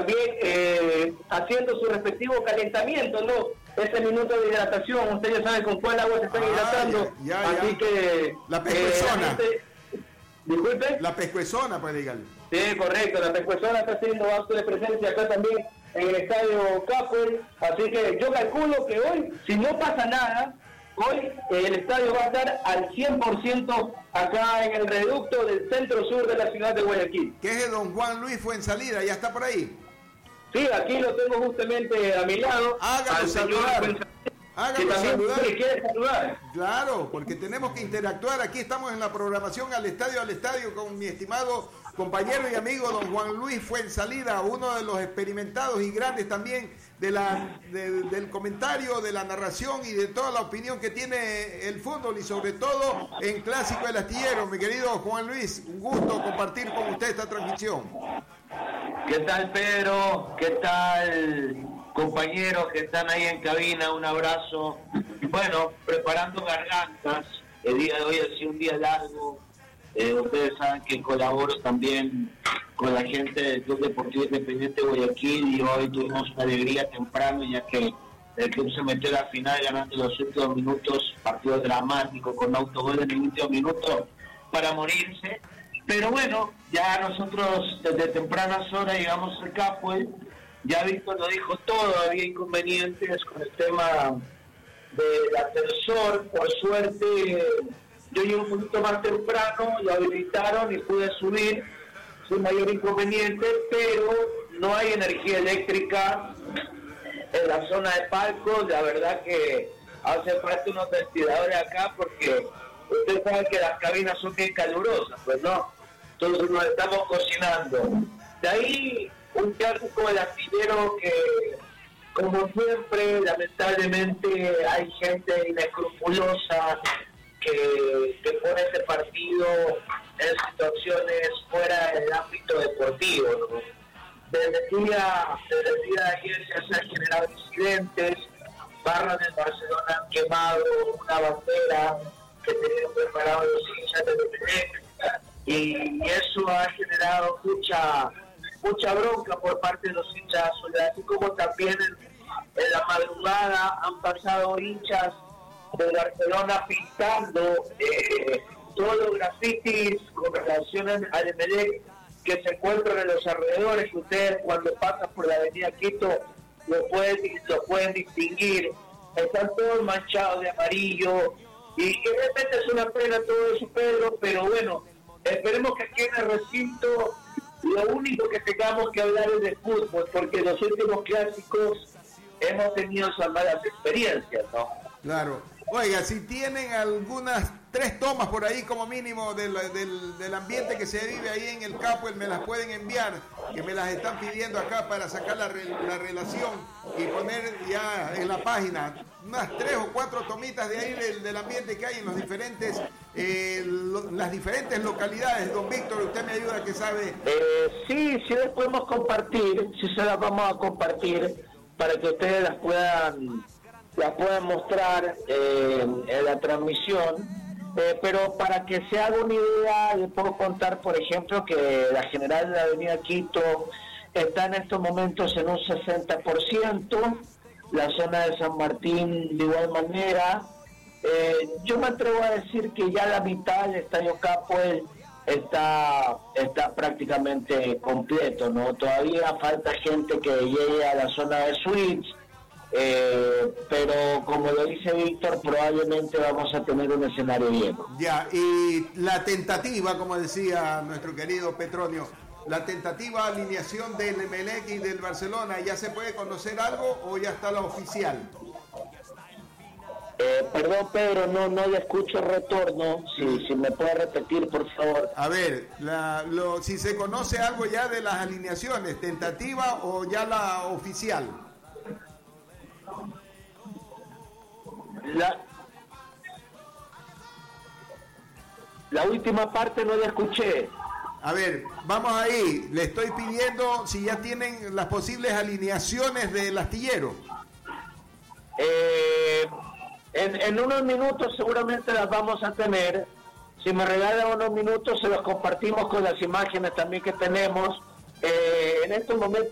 también haciendo su respectivo calentamiento, ¿no? Ese minuto de hidratación, ustedes ya saben con cuál agua se están hidratando, así que... La pescuezona. Disculpe. La pescuezona, pues dígale. Sí, correcto, la pescuezona está haciendo acto de presencia acá también en el estadio Capuel, así que yo calculo que hoy, si no pasa nada, hoy el estadio va a estar al 100% acá en el reducto del centro sur de la ciudad de Guayaquil. ¿Qué es don Juan Luis Fuensalida? ¿Ya está por ahí? Sí, aquí lo tengo justamente a mi lado. Hágalo saludar. Hágalo saludar. ¿Quiere saludar? Claro, porque tenemos que interactuar. Aquí estamos en la programación al estadio con mi estimado compañero y amigo don Juan Luis Fuensalida, uno de los experimentados y grandes también del comentario, de la narración y de toda la opinión que tiene el fútbol y sobre todo en Clásico del Astillero. Mi querido Juan Luis, un gusto compartir con usted esta transmisión. ¿Qué tal, Pedro? ¿Qué tal, compañeros que están ahí en cabina? Un abrazo. Bueno, preparando gargantas. El día de hoy ha sido un día largo. Ustedes saben que colaboro también con la gente del Club Deportivo Independiente de Guayaquil y hoy tuvimos una alegría temprano ya que el club se metió a la final ganando los últimos minutos, partido dramático con autogol en el último minuto para morirse. Pero bueno, ya nosotros desde tempranas horas llegamos al Capuel, ya Víctor lo dijo todo, había inconvenientes con el tema del ascensor, por suerte yo llegué un poquito más temprano, lo habilitaron y pude subir sin mayor inconveniente, pero no hay energía eléctrica en la zona de palcos. La verdad que hace falta unos ventiladores acá porque ustedes saben que las cabinas son bien calurosas, pues no, entonces nos estamos cocinando. De ahí un clásico del astillero que, como siempre, lamentablemente hay gente inescrupulosa que pone este partido en situaciones fuera del ámbito deportivo, ¿no? Desde el día de ayer se han generado incidentes, barras del Barcelona han quemado una bandera que tenían preparado los hinchas de Emelec, y eso ha generado mucha bronca por parte de los hinchas azules, así como también en la madrugada han pasado hinchas de Barcelona pintando todos los grafitis con relación al Emelec que se encuentran en los alrededores, que ustedes cuando pasan por la avenida Quito lo pueden distinguir, están todos manchados de amarillo y realmente es una pena todo eso, Pedro, pero bueno, esperemos que aquí en el recinto lo único que tengamos que hablar es de fútbol, porque los últimos clásicos hemos tenido esas malas experiencias, ¿no? Claro. Oiga, si tienen algunas 3 tomas por ahí como mínimo del ambiente que se vive ahí en el Capuel, me las pueden enviar, que me las están pidiendo acá para sacar la relación y poner ya en la página unas 3 o 4 tomitas de ahí del ambiente que hay en los diferentes las diferentes localidades. Don Víctor, usted me ayuda, que sabe. Sí las podemos compartir, sí se las vamos a compartir para que ustedes las puedan mostrar en la transmisión, pero para que se haga una idea, les puedo contar, por ejemplo, que la General de la Avenida Quito está en estos momentos en un 60%, la zona de San Martín de igual manera. Yo me atrevo a decir que ya la mitad del Estadio Capuel está prácticamente completo, ¿no? Todavía falta gente que llegue a la zona de suites, pero como lo dice Víctor, probablemente vamos a tener un escenario lleno. Ya, y la tentativa, como decía nuestro querido Petronio, la tentativa alineación del Emelec y del Barcelona, ¿ya se puede conocer algo o ya está la oficial? Perdón, Pedro, no le escucho el retorno, si me puede repetir, por favor. A ver, si se conoce algo ya de las alineaciones, tentativa o ya la oficial. La última parte no la escuché. A ver, vamos ahí. Le estoy pidiendo si ya tienen las posibles alineaciones del astillero. En unos minutos seguramente las vamos a tener. Si me regalan unos minutos se los compartimos con las imágenes también que tenemos. En estos momentos